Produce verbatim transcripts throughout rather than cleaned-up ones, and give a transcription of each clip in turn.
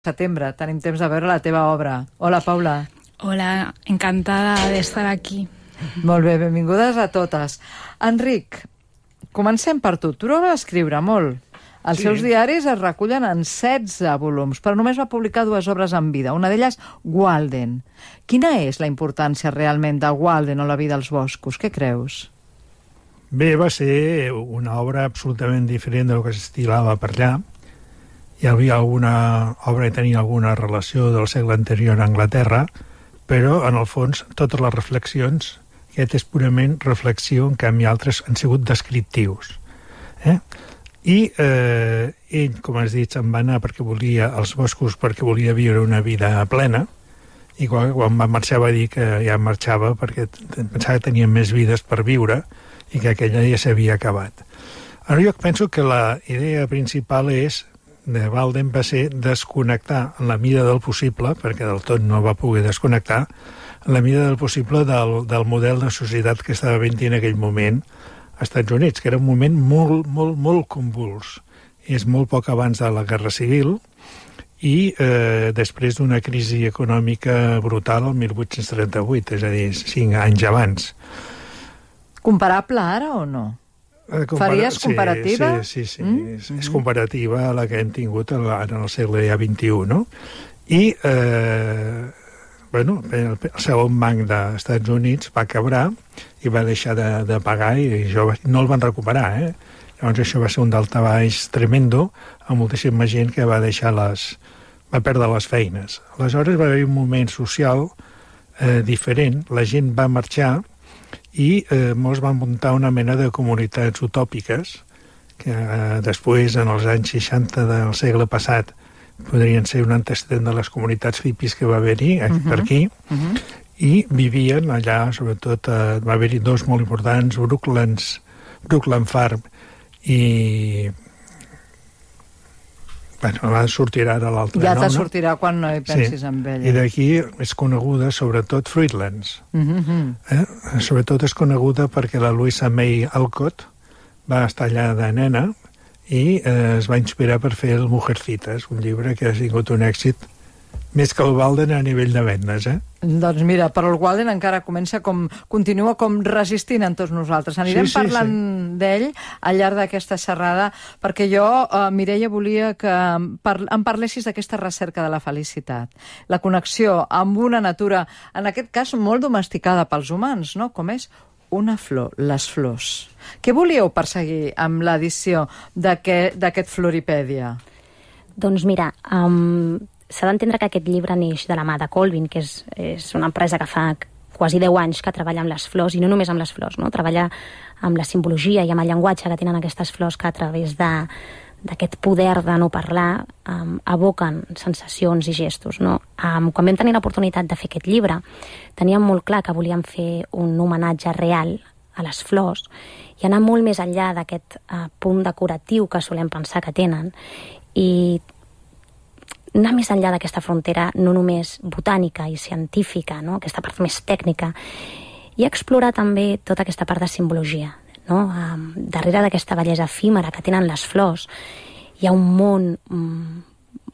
setembre. Tenim temps de veure la teva obra. Hola, Paula. Hola, encantada de estar aquí. Molt bé, benvingudes a totes. Enric, comencem per tu. Tu no vas escriure molt. Els sí. seus diaris es recullen en setze volums, però només va publicar dues obres en vida. Una d'elles, Walden. Quina és la importància realment de Walden o la vida als boscos? Què creus? Bé, va ser una obra absolutament diferent del que s'estilava per allà. Hi havia alguna obra que tenia alguna relació del segle anterior a Anglaterra, però, en el fons, totes les reflexions, aquest és purament reflexió, en canvi altres han sigut descriptius. Eh? I eh, ell, com has dit, se'n va anar perquè volia als boscos, perquè volia viure una vida plena, i quan, quan va marxar va dir que ja marxava perquè pensava que tenia més vides per viure i que aquella ja s'havia acabat. Ara jo penso que la idea principal és de Walden va ser desconnectar en la mida del possible, perquè del tot no va poder desconnectar, en la mida del possible del, del model de societat que estava havent en aquell moment als Estats Units, que era un moment molt, molt, molt convuls. És molt poc abans de la Guerra Civil i eh, després d'una crisi econòmica brutal el mil vuit-cents trenta-vuit, és a dir, cinc anys abans. Comparable ara o no? Compara- Faries comparativa? Sí, sí, sí. Mm? És, és comparativa a la que hem tingut en el segle vint-i-u, no? I, eh, bueno, el, el segon banc dels Estats Units va quebrar i va deixar de, de pagar i això va, no el van recuperar, eh? Llavors això va ser un daltabaix tremendo amb moltíssima gent que va deixar les... va perdre les feines. Aleshores va haver un moment social eh, diferent, la gent va marxar i eh, molts van muntar una mena de comunitats utòpiques que eh, després, en els anys seixanta del segle passat, podrien ser un antecedent de les comunitats hippies que va haver-hi uh -huh. per aquí, uh -huh. i vivien allà, sobretot, eh, va haver-hi dos molt importants, Brooklands, Brookland Farm i... Bueno, va sortir ara l'altre ja nom, te no? sortirà quan no hi pensis sí. en ella. I d'aquí és coneguda, sobretot, Fruitlands. Uh -huh. eh? Sobretot és coneguda perquè la Louisa May Alcott va estar allà de nena i eh, es va inspirar per fer el Mujercitas, un llibre que ha sigut un èxit més que el Walden a nivell de vendes, eh? Doncs mira, però el Walden encara comença com... continua com resistint en tots nosaltres. Anirem sí, sí, parlant sí. d'ell al llarg d'aquesta xerrada, perquè jo, eh, Mireia, volia que par em parlessis d'aquesta recerca de la felicitat. La connexió amb una natura, en aquest cas, molt domesticada pels humans, no? Com és una flor, les flors. Què volíeu perseguir amb l'edició d'aquest Floripèdia? Doncs mira, um, s'ha d'entendre que aquest llibre neix de la mà de Colvin, que és, és una empresa que fa quasi deu anys que treballa amb les flors, i no només amb les flors, no? Treballa amb la simbologia i amb el llenguatge que tenen aquestes flors que a través de d'aquest poder de no parlar um, evoquen sensacions i gestos, no? Um, quan vam tenir l'oportunitat de fer aquest llibre, teníem molt clar que volíem fer un homenatge real a les flors i anar molt més enllà d'aquest uh, punt decoratiu que solem pensar que tenen i anar més enllà d'aquesta frontera no només botànica i científica, no? Aquesta part més tècnica, i explorar també tota aquesta part de simbologia, no? Um, darrere d'aquesta bellesa efímera que tenen les flors hi ha un món um,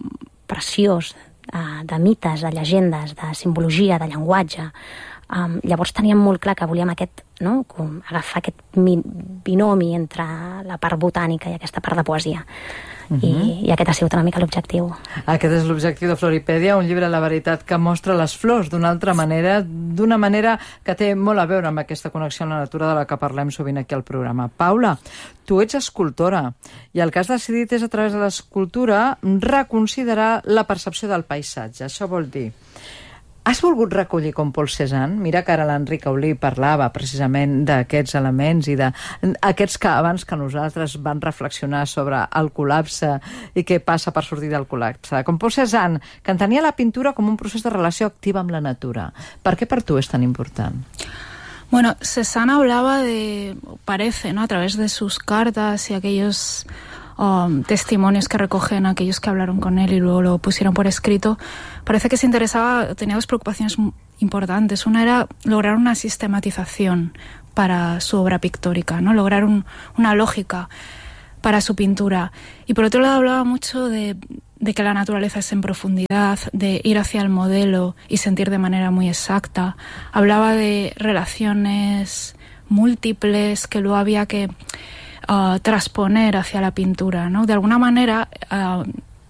preciós uh, de mites, de llegendes, de simbologia, de llenguatge. Um, llavors teníem molt clar que volíem aquest, no? Com agafar aquest binomi entre la part botànica i aquesta part de poesia. Uh-huh. I, i aquest ha sigut una mica l'objectiu. Aquest és l'objectiu de Floripèdia, un llibre, la veritat, que mostra les flors d'una altra manera, d'una manera que té molt a veure amb aquesta connexió amb la natura de la que parlem sovint aquí al programa. Paula, tu ets escultora i el que has decidit és, a través de l'escultura, reconsiderar la percepció del paisatge. Això vol dir... Has volgut recollir com Paul Cézanne? Mira que ara l'Enric Aulí parlava precisament d'aquests elements i d'aquests que abans que nosaltres van reflexionar sobre el col·lapse i què passa per sortir del col·lapse. Com Paul Cézanne, que entenia la pintura com un procés de relació activa amb la natura. Per què per tu és tan important? Bueno, Cézanne hablaba de, parece, ¿no? A través de sus cartas y aquellos Um, testimonios que recogen aquellos que hablaron con él y luego lo pusieron por escrito, parece que se interesaba, tenía dos preocupaciones importantes. Una era lograr una sistematización para su obra pictórica, ¿no? Lograr un, una lógica para su pintura. Y por otro lado hablaba mucho de, de que la naturaleza es en profundidad, de ir hacia el modelo y sentir de manera muy exacta. Hablaba de relaciones múltiples que luego había que uh, transponer hacia la pintura, ¿no? De alguna manera, uh,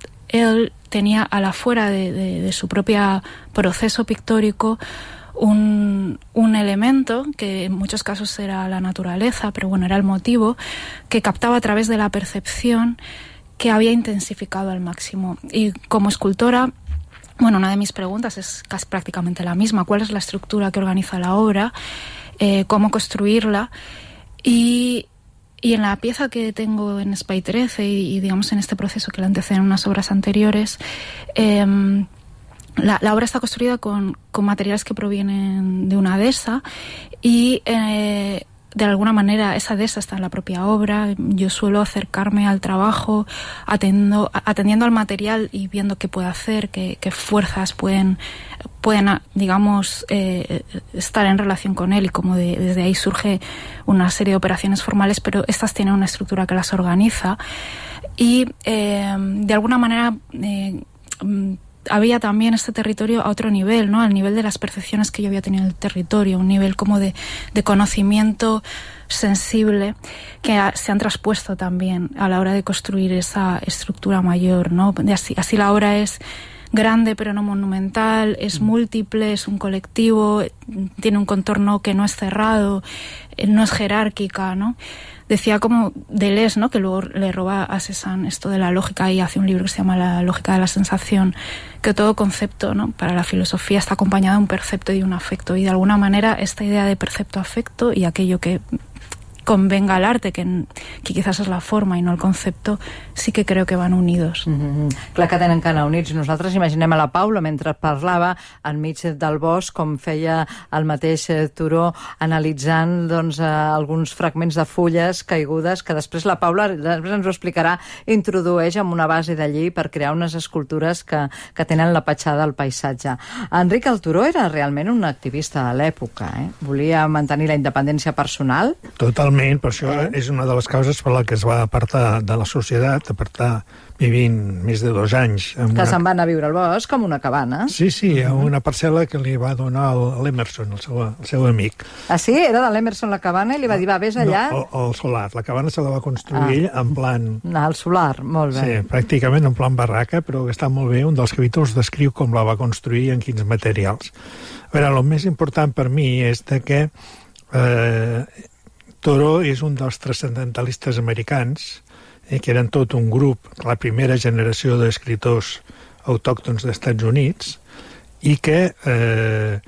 él tenía a la fuera de, de, de su propio proceso pictórico un, un elemento que en muchos casos era la naturaleza, pero bueno, era el motivo, que captaba a través de la percepción, que había intensificado al máximo. Y como escultora, bueno, una de mis preguntas es casi prácticamente la misma. ¿Cuál es la estructura que organiza la obra? Eh, ¿Cómo construirla? Y, y en la pieza que tengo en Espai trece y, y digamos en este proceso que le anteceden unas obras anteriores, eh, la, la obra está construida con, con materiales que provienen de una dehesa y eh, de alguna manera esa dehesa está en la propia obra. Yo suelo acercarme al trabajo atendiendo, atendiendo al material y viendo qué puede hacer, qué, qué fuerzas pueden, pueden digamos, eh, estar en relación con él, y como de, desde ahí surge una serie de operaciones formales, pero estas tienen una estructura que las organiza y eh, de alguna manera eh, había también este territorio a otro nivel, ¿no? Al nivel de las percepciones que yo había tenido en el territorio, un nivel como de, de conocimiento sensible que ha, se han traspuesto también a la hora de construir esa estructura mayor, ¿no? Así, así la obra es grande pero no monumental, es múltiple, es un colectivo, tiene un contorno que no es cerrado, no es jerárquica, ¿no? Decía como Deleuze, ¿no?, que luego le roba a Cézanne esto de la lógica y hace un libro que se llama La lógica de la sensación, que todo concepto, ¿no?, para la filosofía está acompañado de un percepto y de un afecto, y de alguna manera esta idea de percepto-afecto y aquello que convenga al arte, que, que quizás és la forma i no el concepte, sí que creo que van unidos. Mm-hmm. Clar que tenen que anar units. Nosaltres imaginem a la Paula mentre parlava enmig del bosc, com feia el mateix Turó, analitzant doncs, eh, alguns fragments de fulles caigudes que després la Paula després ens ho explicarà, introdueix amb una base d'allí per crear unes escultures que, que tenen la petjada del paisatge. Enric el Turó era realment un activista de l'època, eh? Volia mantenir la independència personal. Totalment. Per això eh? és una de les causes per la que es va apartar de la societat, apartar vivint més de dos anys. Que una... se'n va anar a viure al bosc, com una cabana. Sí, sí, a una parcel·la que li va donar l'Emerson, el, seu, el seu amic. Ah, sí? Era de l'Emerson la cabana i li va dir, va, vés allà? No, el, el solar. La cabana se la va construir ell ah. en plan... Ah, el solar, molt bé. Sí, pràcticament en plan barraca, però que està molt bé. Un dels capítols descriu com la va construir i en quins materials. A veure, el més important per mi és de que eh, Thoreau és un dels transcendentalistes americans, eh, que eren tot un grup, la primera generació d'escriptors autòctons dels Estats Units, i que eh,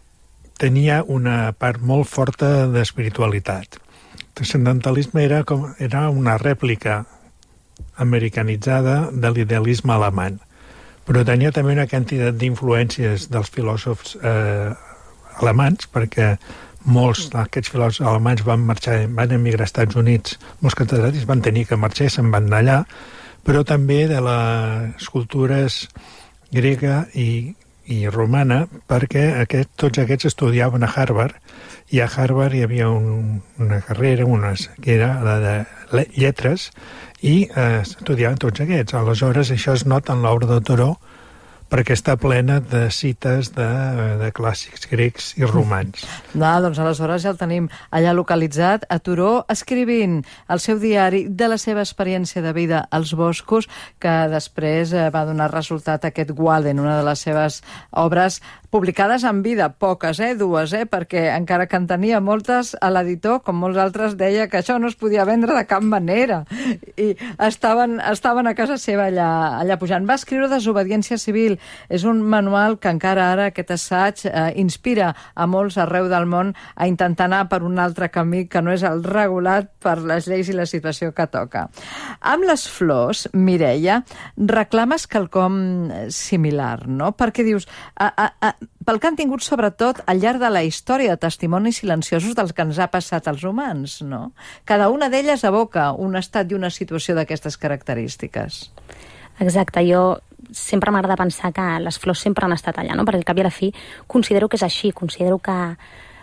tenia una part molt forta d'espiritualitat. El transcendentalisme era, com, era una rèplica americanitzada de l'idealisme alemany, però tenia també una quantitat d'influències dels filòsofs eh, alemans, perquè molts d'aquests filòsofs alemanys van marxar, van emigrar als Estats Units, molts catedràtics van tenir que marxar i se'n van d'allà, però també de les cultures grega i, i romana, perquè aquest, tots aquests estudiaven a Harvard, i a Harvard hi havia un, una carrera, unes, que era la de lletres, i eh, estudiaven tots aquests. Aleshores, això es nota en l'obra de Thoreau, perquè està plena de cites de, de clàssics grecs i romans. No, doncs aleshores ja el tenim allà localitzat, a Turó, escrivint el seu diari de la seva experiència de vida als boscos, que després va donar resultat aquest Walden, una de les seves obres publicades en vida, poques, eh, dues, eh, perquè encara que en tenia moltes, a l'editor, com molts altres, deia que això no es podia vendre de cap manera. I estaven, estaven a casa seva allà, allà pujant. Va escriure Desobediència civil. És un manual que encara ara, aquest assaig, eh, inspira a molts arreu del món a intentar anar per un altre camí que no és el regulat per les lleis i la situació que toca. Amb les flors, Mireia, reclames quelcom similar, no? Perquè dius, a, a, a, pel que han tingut sobretot al llarg de la història de testimonis silenciosos dels que ens ha passat als humans, no? Cada una d'elles evoca un estat i una situació d'aquestes característiques. Exacte, jo sempre m'agrada pensar que les flors sempre han estat allà, no? Perquè al cap i a la fi considero que és així, considero que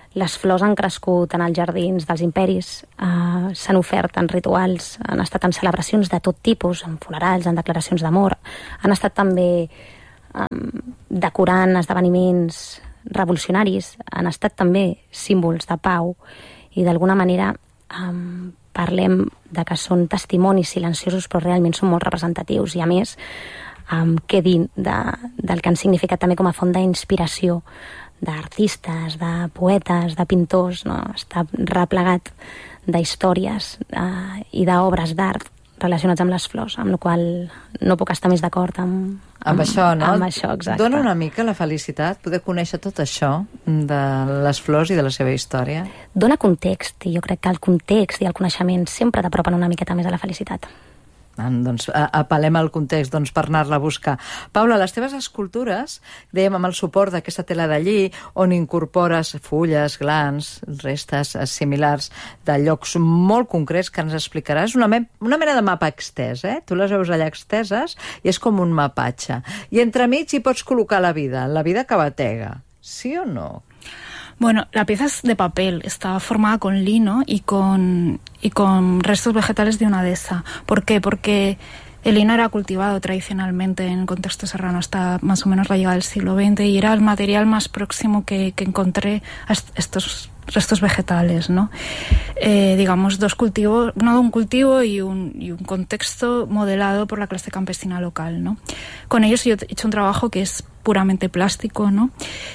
les flors han crescut en els jardins dels imperis, eh, s'han ofert en rituals, han estat en celebracions de tot tipus, en funerals, en declaracions d'amor, han estat també eh, decorant esdeveniments revolucionaris, han estat també símbols de pau i d'alguna manera eh, parlem de que són testimonis silenciosos però realment són molt representatius i a més eh, què dir de, del que han significat també com a font d'inspiració d'artistes, de poetes, de pintors, no? Està replegat d'històries eh, i d'obres d'art relacionats amb les flors, amb la qual no puc estar més d'acord amb, amb, amb això, no? Amb això, exacte. Dona una mica la felicitat poder conèixer tot això de les flors i de la seva història? Dona context, i jo crec que el context i el coneixement sempre t'apropen una miqueta més a la felicitat. Ah, doncs apel·lem al context doncs, per anar-la a buscar. Paula, les teves escultures, dèiem amb el suport d'aquesta tela de lli, on incorpores fulles, glans, restes similars de llocs molt concrets que ens explicaràs. Una, me una mena de mapa extès, eh? Tu les veus allà exteses i és com un mapatge. I entremig hi pots col·locar la vida, la vida que batega. Sí o no? Bueno, la pieza es de papel, está formada con lino y con, y con restos vegetales de una dehesa. ¿Por qué? Porque el lino era cultivado tradicionalmente en el contexto serrano hasta más o menos la llegada del siglo veinte y era el material más próximo que, que encontré a estos restos vegetales, ¿no? Eh, digamos, dos cultivos, uno un cultivo y un, y un contexto modelado por la clase campesina local, ¿no? Con ellos yo he hecho un trabajo que es puramente plástico, ¿no?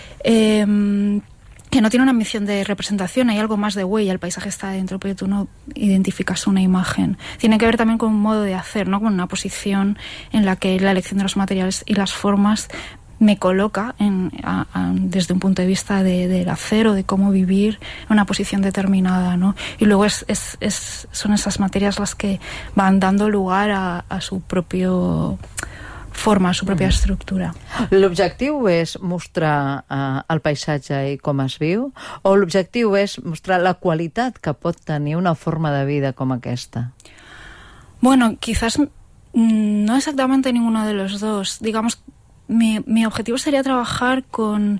Eh, que no tiene una misión de representación, hay algo más de huella, el paisaje está dentro, pero tú no identificas una imagen. Tiene que ver también con un modo de hacer, ¿no? Con una posición en la que la elección de los materiales y las formas me coloca en, a, a, desde un punto de vista de, del hacer o de cómo vivir en una posición determinada, ¿no? Y luego es, es, es, son esas materias las que van dando lugar a, a su propio forma, su pròpia estructura. L'objectiu és mostrar uh, el paisatge i com es viu, o l'objectiu és mostrar la qualitat que pot tenir una forma de vida com aquesta? Bueno, quizás no exactamente ninguno de los dos. Digamos, mi, mi objetivo sería trabajar con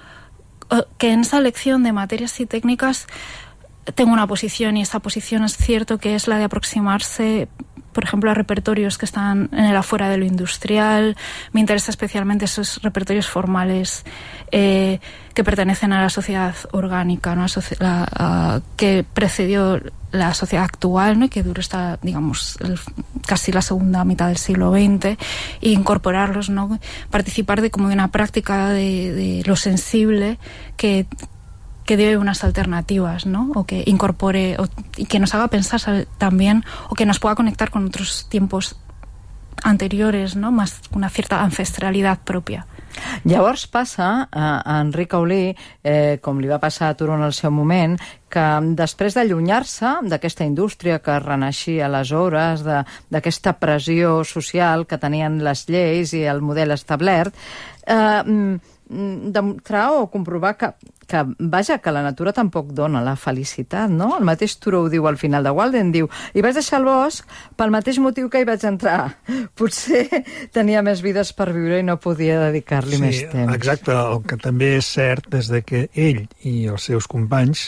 que en esa elección de materias y técnicas tengo una posición, y esa posición es cierto que es la de aproximarse, por ejemplo, a repertorios que están en el afuera de lo industrial. Me interesa especialmente esos repertorios formales eh, que pertenecen a la sociedad orgánica, ¿no? la, a, que precedió la sociedad actual, ¿no? Y que duró hasta, digamos, el, casi la segunda mitad del siglo veinte, e incorporarlos, ¿no? Participar de como de una práctica de, de lo sensible que que dé unas alternativas, ¿no? O que incorpore o, y que nos haga pensar también, o que nos pueda conectar con otros tiempos anteriores, ¿no? Más una cierta ancestralidad propia. Llavors passa a, a Enric Aulí, eh, com li va passar a Turó en el seu moment, que després d'allunyar-se d'aquesta indústria que renaixia aleshores, d'aquesta pressió social que tenien les lleis i el model establert, eh, demostrar o comprovar que, que, vaja, que la natura tampoc dona la felicitat, no? El mateix Turó ho diu al final de Walden, diu, i vaig deixar el bosc pel mateix motiu que hi vaig entrar. Potser tenia més vides per viure i no podia dedicar-li sí, més temps. Exacte, el que també és cert és de que ell i els seus companys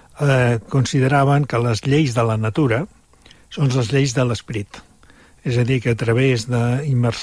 eh, consideraven que les lleis de la natura són les lleis de l'esperit. És a dir, que a través de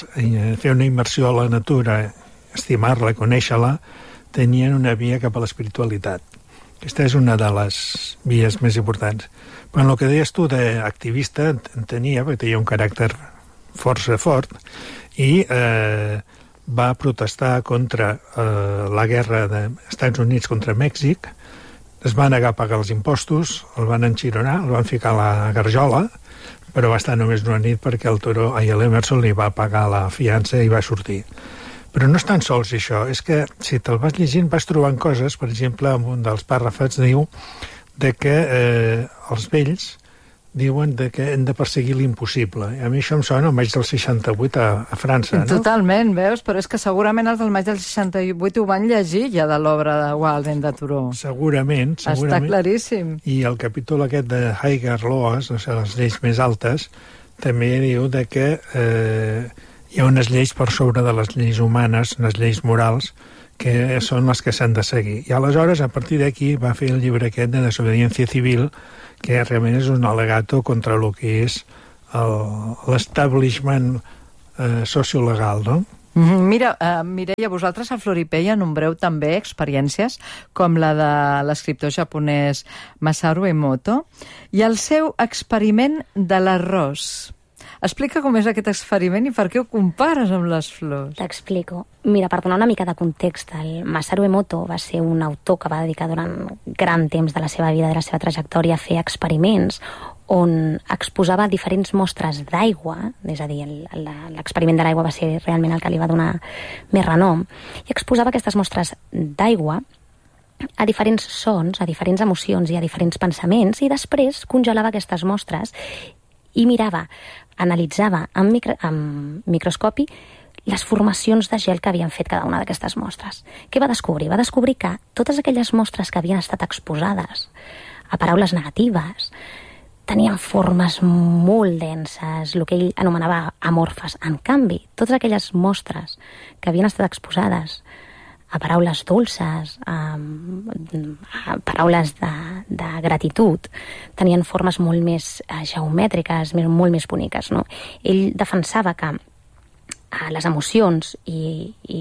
fer una immersió a la natura, estimar-la, conèixer-la, tenien una via cap a l'espiritualitat. Aquesta és una de les vies més importants. Però en el que deies tu d'activista en tenia, perquè tenia un caràcter força fort, i eh, va protestar contra eh, la guerra dels Estats Units contra Mèxic, es va negar a pagar els impostos, el van enxironar, el van ficar a la garjola, però va estar només una nit perquè el Turó, ai, l'Emerson li va pagar la fiança i va sortir. Però no és tan sols això, és que si te'l vas llegint vas trobant coses, per exemple, en un dels pàrrafs diu de que eh, els vells diuen de que hem de perseguir l'impossible. A mi això em sona al maig del seixanta-vuit a, a França, no? Totalment, veus? Però és que segurament els del maig del seixanta-vuit ho van llegir ja de l'obra de Walden de Turó. Segurament, segurament. Està claríssim. I el capítol aquest de Higher Laws, o sigui, les lleis més altes, també diu de que eh, hi ha unes lleis per sobre de les lleis humanes, unes lleis morals, que són les que s'han de seguir. I aleshores, a partir d'aquí, va fer el llibre aquest de Desobediència Civil, que realment és un alegato contra el que és l'establishment eh, sociolegal, no? Mira, uh, Mireia, vosaltres a Floripeia nombreu també experiències com la de l'escriptor japonès Masaru Emoto i el seu experiment de l'arròs. Explica com és aquest experiment i per què ho compares amb les flors. T'explico. Mira, per donar una mica de context, el Masaru Emoto va ser un autor que va dedicar durant gran temps de la seva vida, de la seva trajectòria, a fer experiments on exposava diferents mostres d'aigua, és a dir, l'experiment de l'aigua va ser realment el que li va donar més renom, i exposava aquestes mostres d'aigua a diferents sons, a diferents emocions i a diferents pensaments, i després congelava aquestes mostres i mirava, analitzava amb, micro, amb microscopi les formacions de gel que havien fet cada una d'aquestes mostres. Què va descobrir? Va descobrir que totes aquelles mostres que havien estat exposades a paraules negatives tenien formes molt denses, el que ell anomenava amorfes. En canvi, totes aquelles mostres que havien estat exposades a paraules dolces, a, a paraules de, de gratitud, tenien formes molt més geomètriques, molt més boniques, no? Ell defensava que les emocions i, i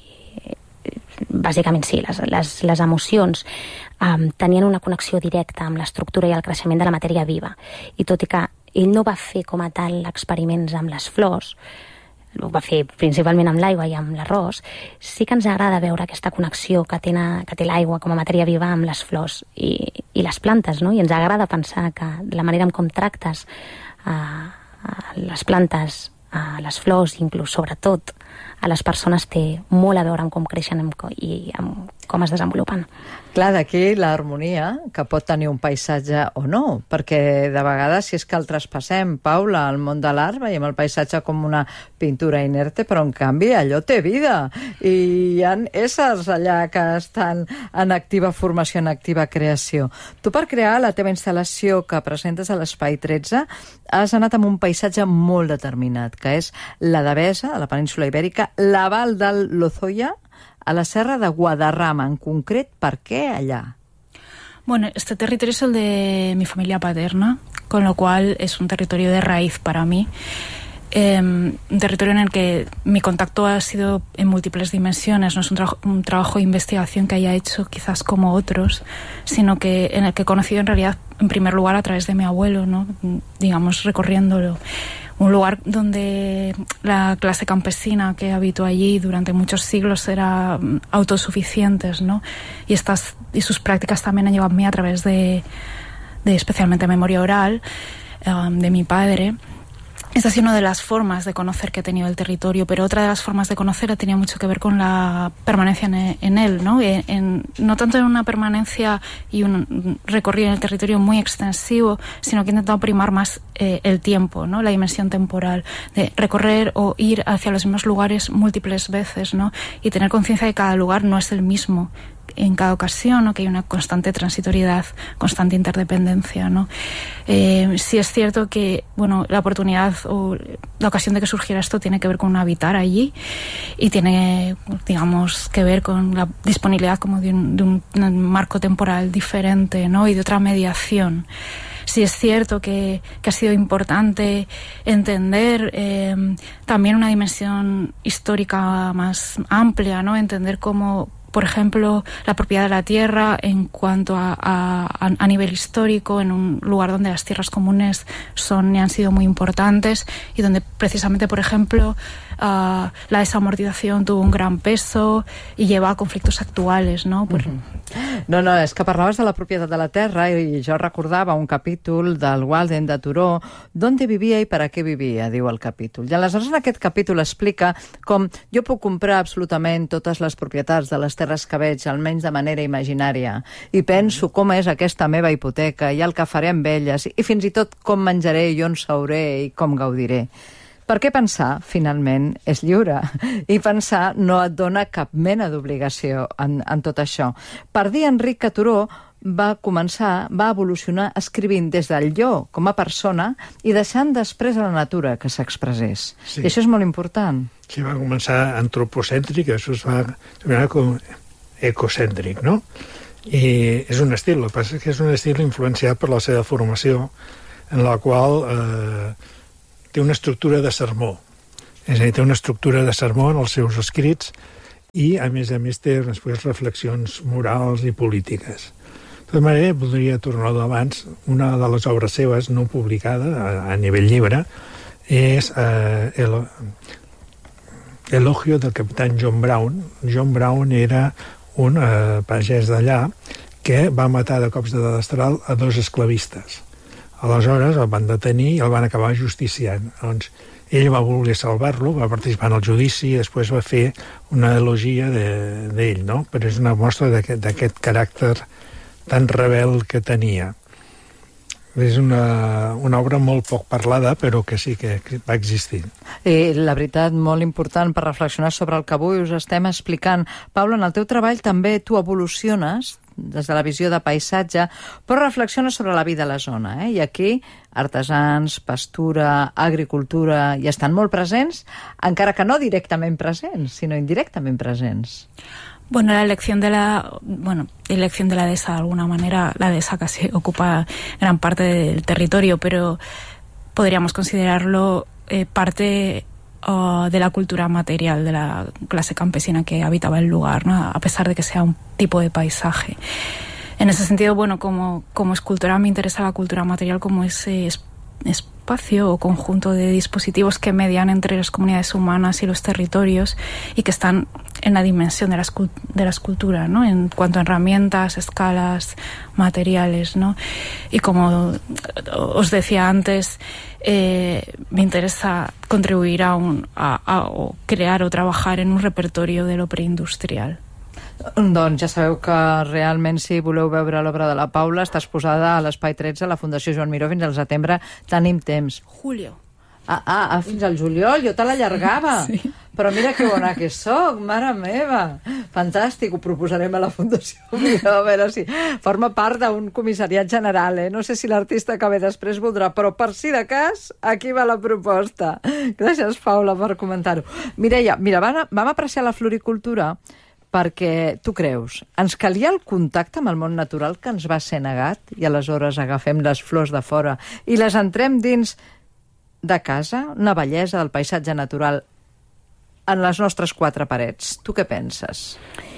bàsicament sí, les, les, les emocions um, tenien una connexió directa amb l'estructura i el creixement de la matèria viva. I tot i que ell no va fer com a tal experiments amb les flors, ho va fer principalment amb l'aigua i amb l'arròs, sí que ens agrada veure aquesta connexió que té, que té l'aigua com a matèria viva amb les flors i, i les plantes, no? I ens agrada pensar que la manera en com tractes uh, uh, les plantes, uh, les flors, inclús sobretot a les persones, té molt a veure amb com creixen i amb com es desenvolupen. Clar, d'aquí l'harmonia que pot tenir un paisatge o no, perquè de vegades si és que el traspassem, Paula, al món de l'art, veiem el paisatge com una pintura inerte, però en canvi allò té vida i hi ha éssers allà que estan en activa formació, en activa creació. Tu, per crear la teva instal·lació que presentes a l'Espai tretze, has anat amb un paisatge molt determinat, que és la Devesa, a la península Ibèrica, la Val del Lozoya, a la Serra de Guadarrama, en concret, ¿por qué allá? Bueno, este territorio es el de mi familia paterna, con lo cual es un territorio de raíz para mí. Eh, un territorio en el que mi contacto ha sido en múltiples dimensiones, no es un, tra- un trabajo de investigación que haya hecho quizás como otros, sino que en el que he conocido en realidad en primer lugar a través de mi abuelo, ¿no? Digamos, recorriéndolo. Un lugar donde la clase campesina que habitó allí durante muchos siglos era autosuficientes, ¿no? Y estas y sus prácticas también han llegado a mí a través de, de especialmente memoria oral, um, de mi padre. Esta ha sido una de las formas de conocer que he tenido el territorio, pero otra de las formas de conocer tenía mucho que ver con la permanencia en, en él, ¿no? En, en, no tanto en una permanencia y un recorrido en el territorio muy extensivo, sino que he intentado primar más eh, el tiempo, ¿no? La dimensión temporal, de recorrer o ir hacia los mismos lugares múltiples veces, ¿no? Y tener conciencia de que cada lugar no es el mismo en cada ocasión, ¿no? Que hay una constante transitoriedad, constante interdependencia, ¿no? Eh, sí es cierto que, bueno, la oportunidad o la ocasión de que surgiera esto tiene que ver con habitar allí y tiene, digamos, que ver con la disponibilidad como de un, de un, un marco temporal diferente, ¿no? Y de otra mediación. Sí es cierto que, que ha sido importante entender eh, también una dimensión histórica más amplia, ¿no? Entender cómo, por ejemplo, la propiedad de la tierra en cuanto a, a, a nivel histórico, en un lugar donde las tierras comunes son y han sido muy importantes y donde precisamente, por ejemplo, uh, la desamortización tuvo un gran peso y lleva a conflictos actuales, ¿no? Por... Uh-huh. No, no, és que parlaves de la propietat de la terra i jo recordava un capítol del Walden de Turó, «Dónde vivia i per a què vivia?», diu el capítol. I aleshores en aquest capítol explica com jo puc comprar absolutament totes les propietats de les terres que veig, almenys de manera imaginària, i penso com és aquesta meva hipoteca i el que faré amb elles, i fins i tot com menjaré i on seuré i com gaudiré. Perquè pensar, finalment, és lliure. I pensar no et dona cap mena d'obligació en, en tot això. Per dir Enric que Turó va començar, va evolucionar escrivint des del jo com a persona i deixant després a la natura que s'expressés. Sí. I això és molt important. Sí, va començar antropocèntric, això es va tornar com ecocèntric, no? I és un estil, el que passa és que és un estil influenciat per la seva formació, en la qual eh, té una estructura de sermó. És a dir, té una estructura de sermó en els seus escrits i, a més a més, té després reflexions morals i polítiques. De tota manera, voldria tornar d'abans, una de les obres seves no publicada a, a nivell llibre és eh, el, Elogio del capitán John Brown. John Brown era un eh, pagès d'allà que va matar de cops de destral a dos esclavistes. Aleshores el van detenir i el van acabar justiciant. Doncs ell va voler salvar-lo, va participar en el judici i després va fer una elogia d'ell, de, no? Però és una mostra d'aquest caràcter tan rebel que tenia. És una, una obra molt poc parlada, però que sí que va existir. I la veritat, molt important per reflexionar sobre el que avui us estem explicant. Paula, en el teu treball també tu evoluciones des de la visió de paisatge, però reflexiones sobre la vida a la zona, eh? I aquí artesans, pastura, agricultura, hi estan molt presents, encara que no directament presents, sinó indirectament presents. Bueno, la elección de la, bueno, elección de la dehesa, de alguna manera, la dehesa casi ocupa gran parte del territorio, pero podríamos considerarlo eh, parte uh, de la cultura material de la clase campesina que habitaba el lugar, ¿no? A pesar de que sea un tipo de paisaje. En ese sentido, bueno, como, como escultora me interesa la cultura material como ese espacio o conjunto de dispositivos que median entre las comunidades humanas y los territorios y que están en la dimensión de la, de la escultura, ¿no? En cuanto a herramientas, escalas, materiales, ¿no? Y como os decía antes, eh, me interesa contribuir a, un, a, a o crear o trabajar en un repertorio de lo preindustrial. Doncs ja sabeu que realment si voleu veure l'obra de la Paula està exposada a l'Espai tretze, a la Fundació Joan Miró, fins al setembre. Tenim temps. Julio. Ah, ah, ah fins al juliol, jo te l'allargava. Sí. Però mira que bona que soc, mare meva. Fantàstic, ho proposarem a la Fundació Miró, a veure si forma part d'un comissariat general, eh? No sé si l'artista que ve després voldrà, però per si de cas, aquí va la proposta. Gràcies, Paula, per comentar-ho. Mireia, mira, vam, vam apreciar la floricultura perquè, tu creus, ens calia el contacte amb el món natural que ens va ser negat i aleshores agafem les flors de fora i les entrem dins de casa, una bellesa del paisatge natural en les nostres quatre parets. Tu què penses?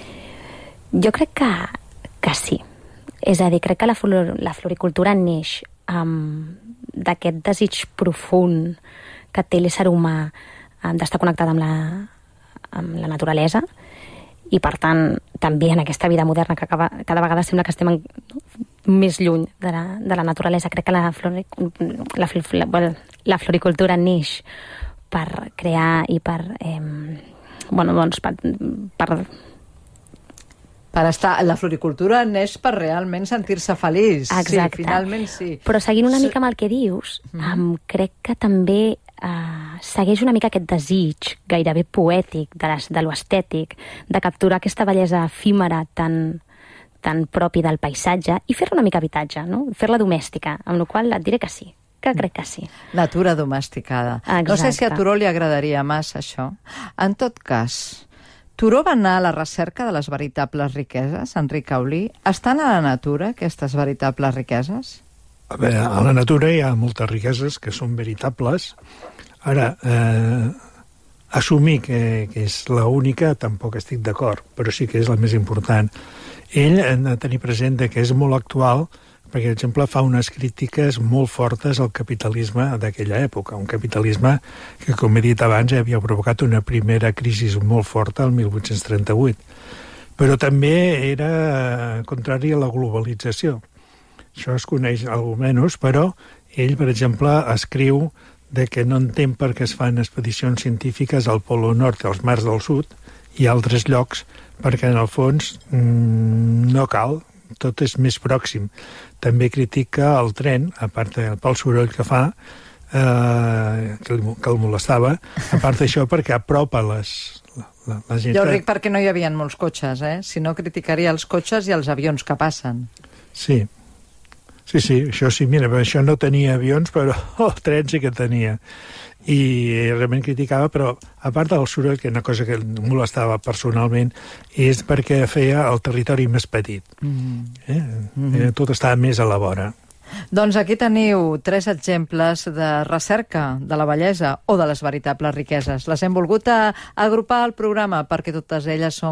Jo crec que, que sí. És a dir, crec que la, flor, la floricultura neix um, d'aquest desig profund que té l'ésser humà um, d'estar connectat amb la, amb la naturalesa. I, per tant, també en aquesta vida moderna que acaba, cada vegada sembla que estem en, més lluny de la, de la naturalesa. Crec que la, flori, la, la, la floricultura neix per crear i per... Eh, bueno, doncs, per... per Per estar... La floricultura neix per realment sentir-se feliç. Exacte. Sí, finalment sí. Però seguint una mica amb el que dius, mm. um, crec que també uh, segueix una mica aquest desig gairebé poètic de, les, de lo estètic, de capturar aquesta bellesa efímera tan, tan propi del paisatge i fer-la una mica habitatge, no? Fer-la domèstica, amb la qual et diré que sí, que crec que sí. Natura domesticada. Exacte. No sé si a Turó li agradaria massa això. En tot cas... Turó va anar a la recerca de les veritables riqueses, Enric Caulí. Estan a la natura, aquestes veritables riqueses? A veure, a la natura hi ha moltes riqueses que són veritables. Ara, eh, assumir que, que és l'única tampoc estic d'acord, però sí que és la més important. Ell ha de tenir present que és molt actual, perquè, per exemple, fa unes crítiques molt fortes al capitalisme d'aquella època, un capitalisme que, com he dit abans, havia provocat una primera crisi molt forta el mil vuit-cents trenta-vuit, però també era contrari a la globalització. Això es coneix almenys, però ell, per exemple, escriu de que no entén per què es fan expedicions científiques al Polo Nord i als mars del Sud i altres llocs, perquè, en el fons, no cal, tot és més pròxim. També critica el tren, a part de, pel soroll que fa, eh, que, el, que el molestava, a part d'això perquè apropa les, la, la gent... Jo dic perquè no hi havia molts cotxes, eh? Si no, criticaria els cotxes i els avions que passen. Sí. Sí, sí, això sí, mira, això no tenia avions, però el tren sí que tenia. I realment criticava, però a part del soroll, que una cosa que em molestava personalment, és perquè feia el territori més petit. Mm. Eh? Mm-hmm. Tot estava més a la vora. Doncs aquí teniu tres exemples de recerca de la bellesa o de les veritables riqueses. Les hem volgut agrupar al programa perquè totes elles són